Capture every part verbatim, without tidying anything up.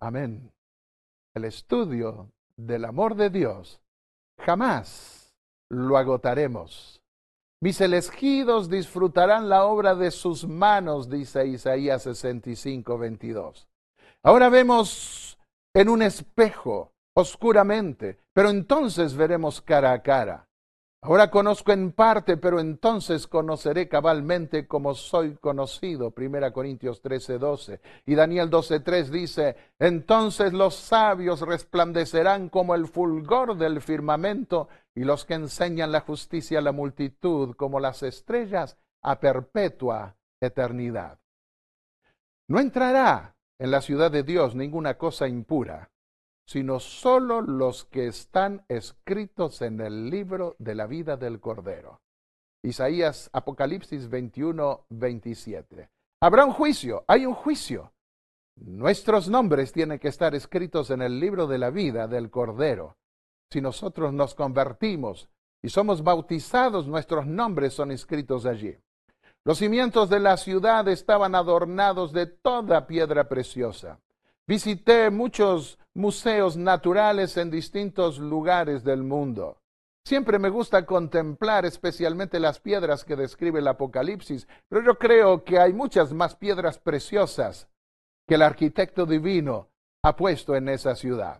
Amén. El estudio del amor de Dios jamás lo agotaremos. Mis elegidos disfrutarán la obra de sus manos, dice Isaías sesenta y cinco, veintidós. Ahora vemos en un espejo, oscuramente, pero entonces veremos cara a cara. Ahora conozco en parte, pero entonces conoceré cabalmente como soy conocido. Primera Corintios trece, doce. Y Daniel doce, tres dice, entonces los sabios resplandecerán como el fulgor del firmamento, y los que enseñan la justicia a la multitud como las estrellas a perpetua eternidad. No entrará en la ciudad de Dios ninguna cosa impura, sino solo los que están escritos en el libro de la vida del Cordero. Isaías, Apocalipsis veintiuno, veintisiete. Habrá un juicio, hay un juicio. Nuestros nombres tienen que estar escritos en el libro de la vida del Cordero. Si nosotros nos convertimos y somos bautizados, nuestros nombres son escritos allí. Los cimientos de la ciudad estaban adornados de toda piedra preciosa. Visité muchos museos naturales en distintos lugares del mundo. Siempre me gusta contemplar especialmente las piedras que describe el Apocalipsis, pero yo creo que hay muchas más piedras preciosas que el arquitecto divino ha puesto en esa ciudad.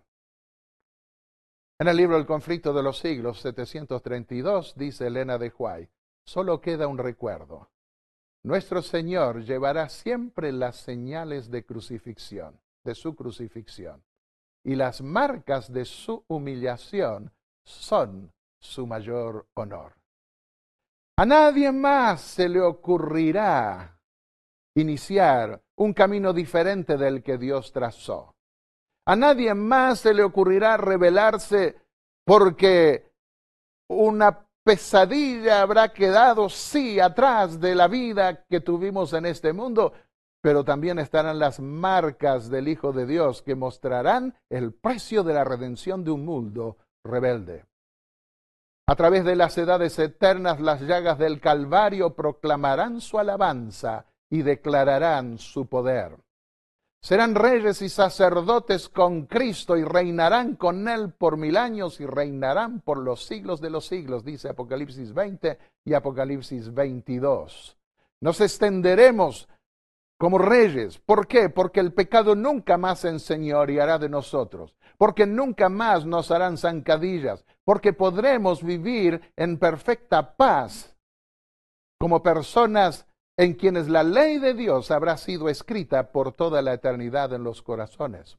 En el libro El conflicto de los siglos, setecientos treinta y dos, dice Elena de White, solo queda un recuerdo. Nuestro Señor llevará siempre las señales de crucifixión, de su crucifixión, y las marcas de su humillación son su mayor honor. A nadie más se le ocurrirá iniciar un camino diferente del que Dios trazó. A nadie más se le ocurrirá rebelarse porque una pesadilla habrá quedado, sí, atrás de la vida que tuvimos en este mundo, pero también estarán las marcas del Hijo de Dios que mostrarán el precio de la redención de un mundo rebelde. A través de las edades eternas, las llagas del Calvario proclamarán su alabanza y declararán su poder. Serán reyes y sacerdotes con Cristo y reinarán con Él por mil años y reinarán por los siglos de los siglos, dice Apocalipsis veinte y Apocalipsis veintidós. Nos extenderemos como reyes. ¿Por qué? Porque el pecado nunca más se enseñoreará de nosotros, porque nunca más nos harán zancadillas, porque podremos vivir en perfecta paz como personas en quienes la ley de Dios habrá sido escrita por toda la eternidad en los corazones.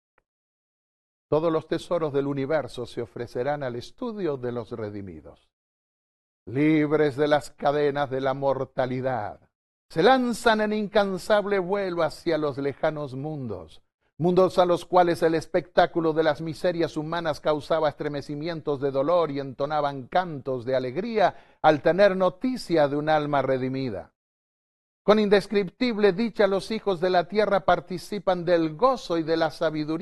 Todos los tesoros del universo se ofrecerán al estudio de los redimidos. Libres de las cadenas de la mortalidad, se lanzan en incansable vuelo hacia los lejanos mundos, mundos a los cuales el espectáculo de las miserias humanas causaba estremecimientos de dolor y entonaban cantos de alegría al tener noticia de un alma redimida. Con indescriptible dicha los hijos de la tierra participan del gozo y de la sabiduría